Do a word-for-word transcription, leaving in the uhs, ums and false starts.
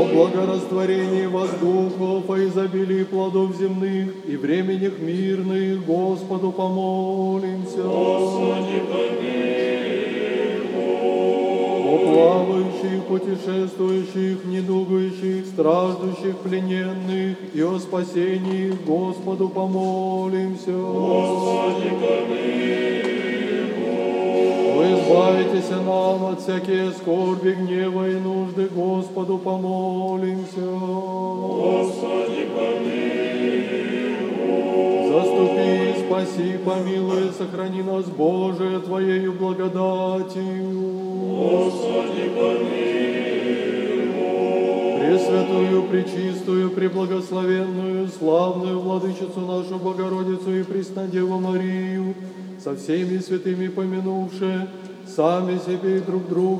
о благорастворении воздухов, о изобилии плодов земных и временях мирных, Господу помолимся. Господи, О плавающих, путешествующих, недугающих, страждущих, плененных и о спасении, Господу помолимся. Господи, О, избавитесь нам от всякие скорби, гнева и нужды, Господу помолимся. Господи, Заступи, спаси, помилуй, сохрани нас, Боже, Твоею благодатью. Господи, Пресвятую, пречистую, преблагословенную, славную Владычицу нашу Богородицу и Преснодеву Марию, со всеми святыми помянувши, сами себе и друг друга,